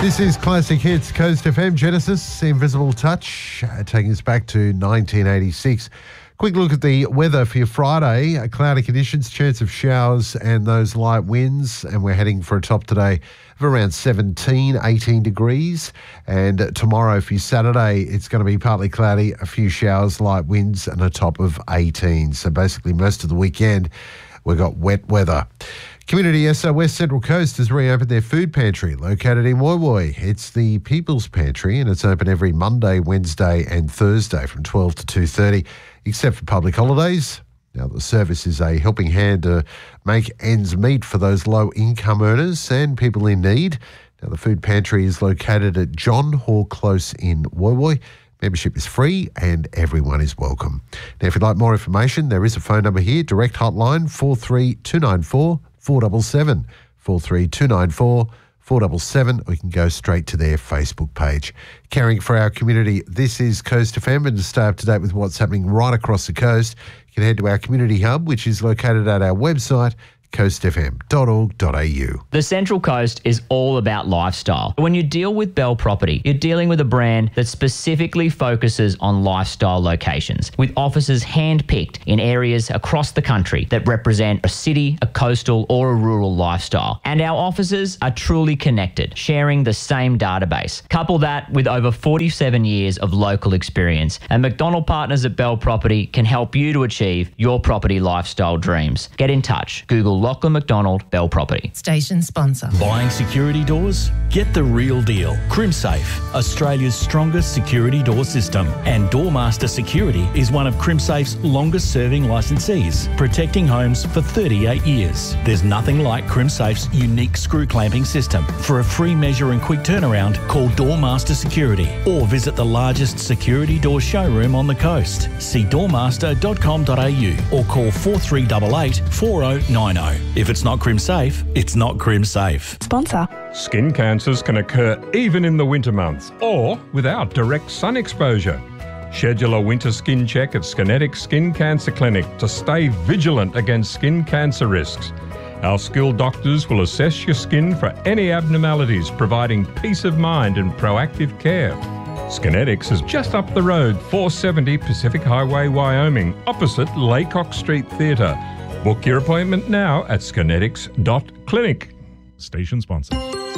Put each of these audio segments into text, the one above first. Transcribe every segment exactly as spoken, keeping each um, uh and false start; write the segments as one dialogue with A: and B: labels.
A: This is Classic Hits, Coast F M, Genesis, Invisible Touch, uh, taking us back to nineteen eighty-six. Quick look at the weather for your Friday. Uh, cloudy conditions, chance of showers and those light winds. And we're heading for a top today of around seventeen, eighteen degrees. And uh, tomorrow for your Saturday, it's going to be partly cloudy, a few showers, light winds and a top of eighteen. So basically most of the weekend we've got wet weather. Community S O S Central Coast has reopened their food pantry located in Woy Woy. It's the People's Pantry and it's open every Monday, Wednesday and Thursday from twelve to two thirty, except for public holidays. Now, the service is a helping hand to make ends meet for those low-income earners and people in need. Now, the food pantry is located at John Hall Close in Woy Woy. Membership is free and everyone is welcome. Now, if you'd like more information, there is a phone number here, direct hotline four three two nine four, four seven seven, four three two nine four, four seven seven, or you can go straight to their Facebook page. Caring for our community, this is Coast F M, and to stay up to date with what's happening right across the coast, you can head to our community hub, which is located at our website, coast f m dot org dot a u.
B: The Central Coast is all about lifestyle. When you deal with Bell Property, you're dealing with a brand that specifically focuses on lifestyle locations, with offices hand-picked in areas across the country that represent a city, a coastal or a rural lifestyle. And our offices are truly connected, sharing the same database. Couple that with over forty-seven years of local experience, and McDonald Partners at Bell Property can help you to achieve your property lifestyle dreams. Get in touch. Google Lachlan McDonald, Bell Property.
C: Station sponsor.
D: Buying security doors? Get the real deal. CrimSafe, Australia's strongest security door system. And Doormaster Security is one of CrimSafe's longest serving licensees, protecting homes for thirty-eight years. There's nothing like CrimSafe's unique screw clamping system. For a free measure and quick turnaround, call Doormaster Security or visit the largest security door showroom on the coast. See doormaster dot com dot a u or call four three eight eight, four zero nine zero. If it's not CrimSafe, it's not CrimSafe.
C: Sponsor.
E: Skin cancers can occur even in the winter months or without direct sun exposure. Schedule a winter skin check at Skinetics Skin Cancer Clinic to stay vigilant against skin cancer risks. Our skilled doctors will assess your skin for any abnormalities, providing peace of mind and proactive care. Skinetics is just up the road, four seventy Pacific Highway, Wyoming, opposite Laycock Street Theatre. Book your appointment now at skinetics dot clinic. Station sponsor.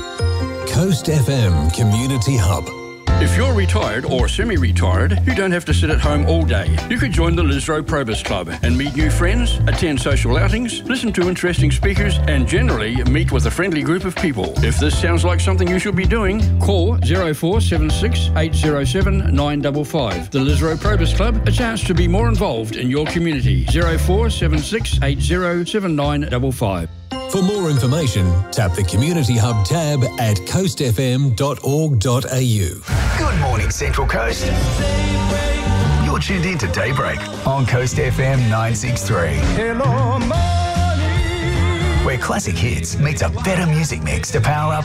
F: Coast F M Community Hub.
G: If you're retired or semi-retired, you don't have to sit at home all day. You could join the Lisro Probus Club and meet new friends, attend social outings, listen to interesting speakers, and generally meet with a friendly group of people. If this sounds like something you should be doing, call zero four seven six, eight zero seven, nine five five. The Lisro Probus Club, a chance to be more involved in your community. zero four seven six, eight zero seven, nine five five.
F: For more information, tap the Community Hub tab at coast f m dot org dot a u.
H: Good morning, Central Coast. You're tuned in to Daybreak on Coast F M nine sixty-three. Hello, morning. Where classic hits meets a better music mix to power up